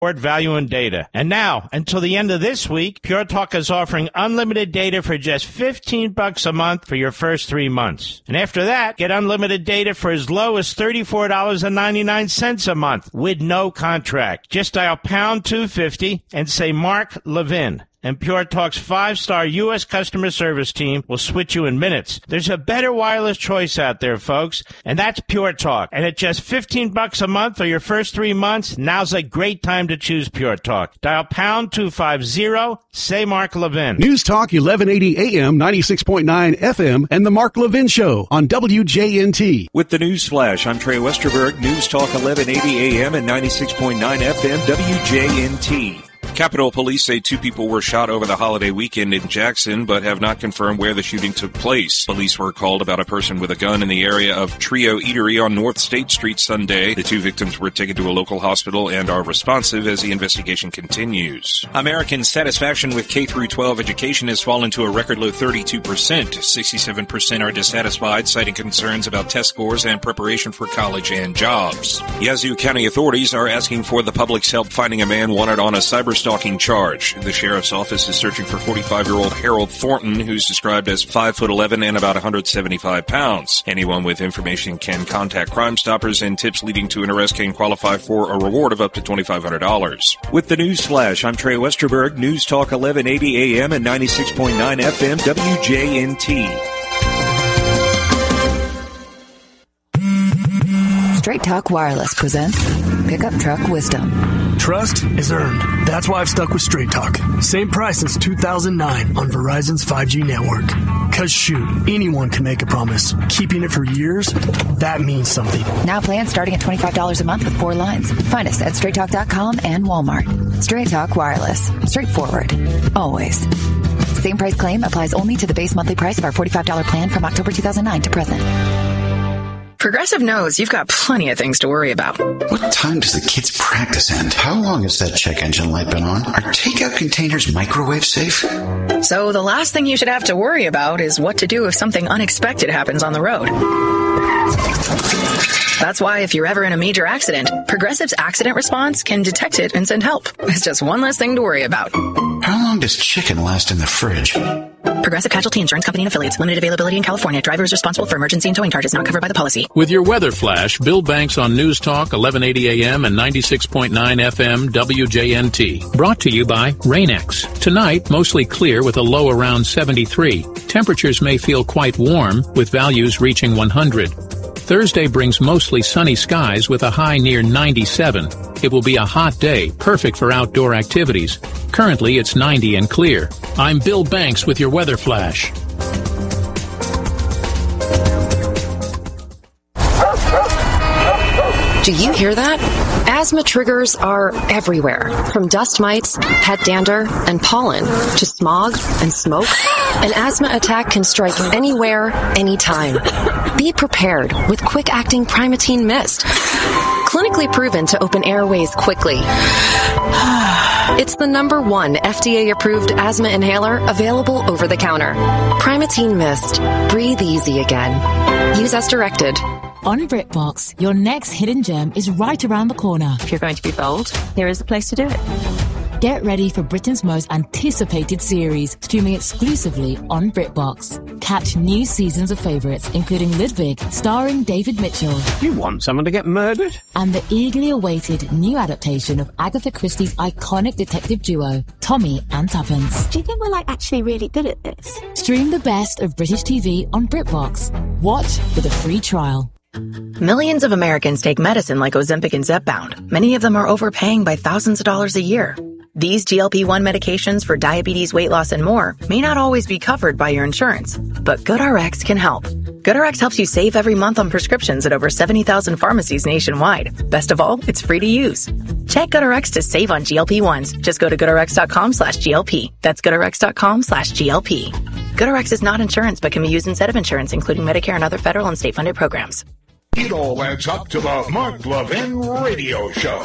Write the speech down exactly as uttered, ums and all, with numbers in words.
value and data. And now, until the end of this week, Pure Talk is offering unlimited data for just fifteen bucks a month for your first three months. And after that, get unlimited data for as low as thirty-four dollars and ninety-nine cents a month with no contract. Just dial pound two fifty and say Mark Levin. And Pure Talk's five-star U S customer service team will switch you in minutes. There's a better wireless choice out there, folks, and that's Pure Talk. And at just fifteen bucks a month for your first three months, now's a great time to choose Pure Talk. Dial pound two fifty, say Mark Levin. News Talk eleven eighty A M, ninety-six point nine F M, and The Mark Levin Show on W J N T. With the News Flash, I'm Trey Westerberg. News Talk eleven eighty A M and ninety-six point nine F M, W J N T. Capitol Police say two people were shot over the holiday weekend in Jackson, but have not confirmed where the shooting took place. Police were called about a person with a gun in the area of Trio Eatery on North State Street Sunday. The two victims were taken to a local hospital and are responsive as the investigation continues. American satisfaction with K through twelve education has fallen to a record low thirty-two percent. sixty-seven percent are dissatisfied, citing concerns about test scores and preparation for college and jobs. Yazoo County authorities are asking for the public's help finding a man wanted on a cyber stalking charge. The sheriff's office is searching for forty-five-year-old Harold Thornton, who's described as five foot eleven and about one hundred seventy-five pounds. Anyone with information can contact Crime Stoppers, and tips leading to an arrest can qualify for a reward of up to twenty-five hundred dollars. With the News Flash, I'm Trey Westerberg. News Talk eleven eighty A M and ninety-six point nine F M, W J N T. Straight Talk Wireless presents Pickup Truck Wisdom. Trust is earned. That's why I've stuck with Straight Talk. Same price since two thousand nine on Verizon's five G network. Cause shoot, anyone can make a promise. Keeping it for years, that means something. Now plans starting at twenty-five dollars a month with four lines. Find us at straight talk dot com and Walmart. Straight Talk Wireless. Straightforward. Always. Same price claim applies only to the base monthly price of our forty-five dollars plan from October two thousand nine to present. Progressive knows you've got plenty of things to worry about. What time does the kids' practice end? How long has that check engine light been on? Are takeout containers microwave safe? So the last thing you should have to worry about is what to do if something unexpected happens on the road. That's why if you're ever in a major accident, Progressive's accident response can detect it and send help. It's just one less thing to worry about. How long does chicken last in the fridge? Progressive Casualty Insurance Company and Affiliates. Limited availability in California. Driver is responsible for emergency and towing charges not covered by the policy. With your weather flash, Bill Banks on News Talk eleven eighty A M and ninety-six point nine F M W J N T. Brought to you by Rain-X. Tonight, mostly clear with a low around seventy-three. Temperatures may feel quite warm with values reaching one hundred. Thursday brings mostly sunny skies with a high near ninety-seven. It will be a hot day, perfect for outdoor activities. Currently, it's ninety and clear. I'm Bill Banks with your weather flash. Do you hear that? Asthma triggers are everywhere, from dust mites, pet dander, and pollen, to smog and smoke. An asthma attack can strike anywhere, anytime. Be prepared with quick-acting Primatene Mist. Clinically proven to open airways quickly. It's the number one F D A-approved asthma inhaler available over the counter. Primatene Mist. Breathe easy again. Use as directed. On BritBox, your next hidden gem is right around the corner. If you're going to be bold, here is the place to do it. Get ready for Britain's most anticipated series, streaming exclusively on BritBox. Catch new seasons of favourites, including Ludwig, starring David Mitchell. You want someone to get murdered? And the eagerly awaited new adaptation of Agatha Christie's iconic detective duo, Tommy and Tuppence. Do you think we're, like, actually really good at this? Stream the best of British T V on BritBox. Watch with a free trial. Millions of Americans take medicine like Ozempic and Zepbound. Many of them are overpaying by thousands of dollars a year. These G L P one medications for diabetes, weight loss, and more may not always be covered by your insurance, but GoodRx can help. GoodRx helps you save every month on prescriptions at over seventy thousand pharmacies nationwide. Best of all, it's free to use. Check GoodRx to save on G L P ones. Just go to GoodRx.com slash GLP. That's GoodRx.com slash GLP. GoodRx is not insurance but can be used instead of insurance, including Medicare and other federal and state-funded programs. It all adds up to the Mark Levin Radio Show.